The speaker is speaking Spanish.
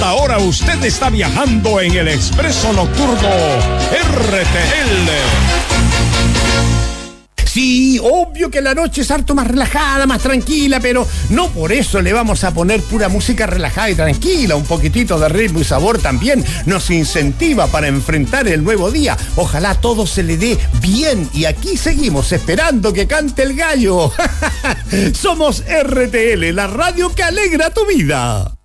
Ahora usted está viajando en el expreso nocturno RTL. Sí, obvio que la noche es harto más relajada, más tranquila, pero no por eso le vamos a poner pura música relajada y tranquila. Un poquitito de ritmo y sabor también nos incentiva para enfrentar el nuevo día. Ojalá todo se le dé bien y aquí seguimos esperando que cante el gallo. Somos RTL, la radio que alegra tu vida.